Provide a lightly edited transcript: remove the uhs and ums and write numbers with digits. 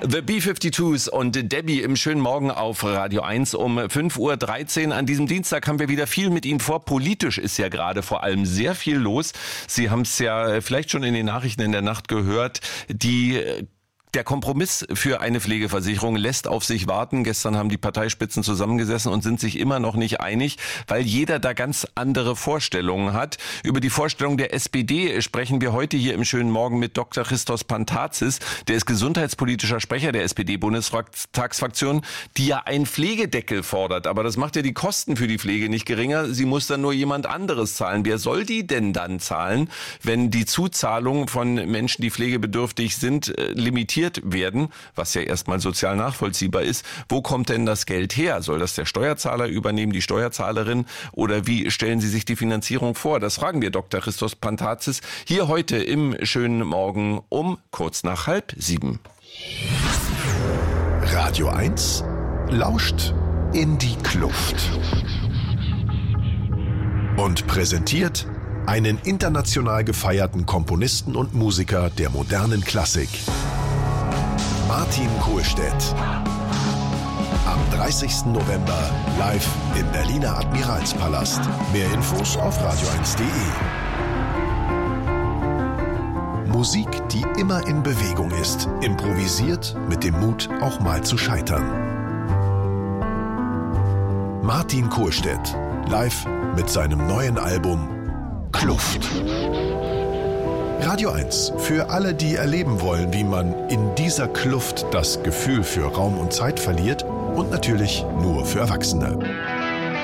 The B-52s und Debbie im schönen Morgen auf Radio 1 um 5:13 Uhr. An diesem Dienstag haben wir wieder viel mit Ihnen vor. Politisch ist ja gerade vor allem sehr viel los. Sie haben es ja vielleicht schon in den Nachrichten in der Nacht gehört. Der Kompromiss für eine Pflegeversicherung lässt auf sich warten. Gestern haben die Parteispitzen zusammengesessen und sind sich immer noch nicht einig, weil jeder da ganz andere Vorstellungen hat. Über die Vorstellung der SPD sprechen wir heute hier im schönen Morgen mit Dr. Christos Pantazis. Der ist gesundheitspolitischer Sprecher der SPD-Bundestagsfraktion, die ja einen Pflegedeckel fordert. Aber das macht ja die Kosten für die Pflege nicht geringer. Sie muss dann nur jemand anderes zahlen. Wer soll die denn dann zahlen, wenn die Zuzahlung von Menschen, die pflegebedürftig sind, limitiert werden, was ja erstmal sozial nachvollziehbar ist. Wo kommt denn das Geld her? Soll das der Steuerzahler übernehmen, die Steuerzahlerin? Oder wie stellen Sie sich die Finanzierung vor? Das fragen wir Dr. Christos Pantazis hier heute im schönen Morgen um kurz nach 6:30. Radio 1 lauscht in die Kluft und präsentiert einen international gefeierten Komponisten und Musiker der modernen Klassik. Martin Kohlstedt. Am 30. November live im Berliner Admiralspalast. Mehr Infos auf radio1.de. Musik, die immer in Bewegung ist. Improvisiert mit dem Mut, auch mal zu scheitern. Martin Kohlstedt. Live mit seinem neuen Album Kluft. Radio 1 für alle, die erleben wollen, wie man in dieser Kluft das Gefühl für Raum und Zeit verliert, und natürlich nur für Erwachsene.